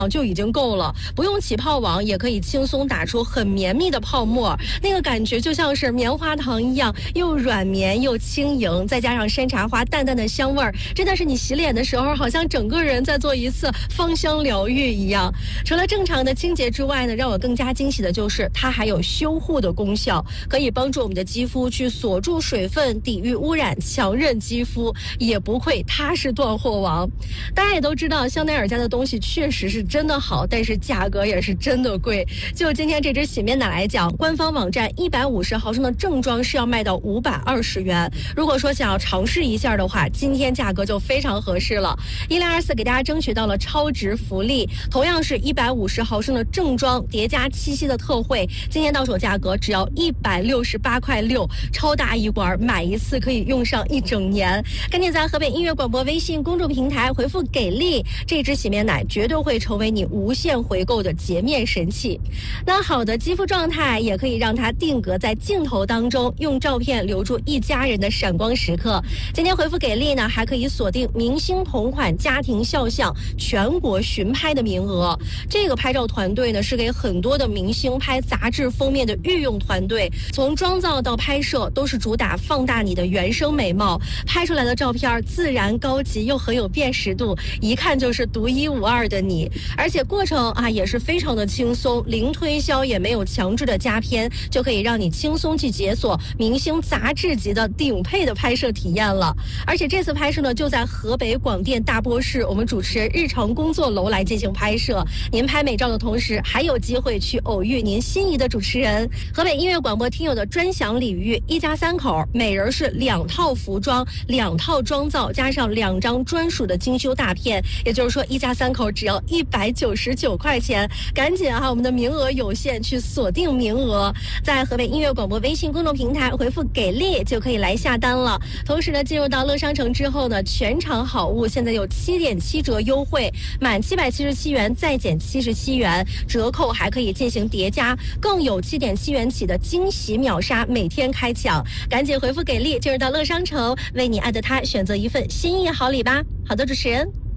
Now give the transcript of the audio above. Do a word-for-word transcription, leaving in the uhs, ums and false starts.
就已经够了，不用起泡网也可以轻松打出很绵密的泡沫，那个感觉就像是棉花糖一样，又软绵又轻盈，再加上山茶花淡淡的香味儿，真的是你洗脸的时候好像整个人在做一次芳香疗愈一样。除了正常的清洁之外呢，让我更加惊喜的就是它还有修护的功效，可以帮助我们的肌肤去锁住水分，抵御污染，强韧肌肤，也不愧它是断货王。大家也都知道香奈儿家的东西确实是真的好，但是价格也是真的贵。就今天这支洗面奶来讲，官方网站一百五十毫升的正装是要卖到五百二十元。如果说想要尝试一下的话，今天价格就非常合适了。一零二四给大家争取到了超值福利，同样是一百五十毫升的正装叠加七夕的特惠，今天到手价格只要一百六十八块六，超大一管，买一次可以用上一整年。赶紧在河北音乐广播微信公众平台回复给力，这支洗面奶绝对会成为你无限回购的洁面神器。那好的肌肤状态也可以让它定格在镜头当中，用照片留住一家人的闪光时刻。今天回复给力呢，还可以锁定明星同款家庭肖像全国巡拍的名额。这个拍照团队呢，是给很多的明星拍杂志封面的御用团队，从妆造到拍摄都是主打放大你的原生美貌，拍出来的照片自然高级又很有辨识度，一看就是独一无二的你。而且过程啊也是非常的轻松，零推销也没有强制的加片，就可以让你轻松去解锁明星杂志级的顶配的拍摄体验了。而且这次拍摄呢，就在河北广电大播室我们主持人日常工作楼来进行拍摄。您拍美照的同时，还有机会去偶遇您心仪的主持人。河北音乐广播听友的专享礼遇，一家三口每人是两套服装、两套妆造，加上两张专属的精修大片，也就是说一家三口只要一百九十九块钱。赶紧啊，我们的名额有限，去锁定名额，在河北音乐广播微信公众平台回复给力就可以来下单了。同时呢，进入到乐商城之后呢，全场好物现在有七点七折优惠，满七百七十七元再减七十七元，折扣还可以进行叠加，更有七点七元起的惊喜秒杀每天开抢。赶紧回复给力，进入到乐商城，为你爱的他选择一份心意好礼吧。好的，主持人。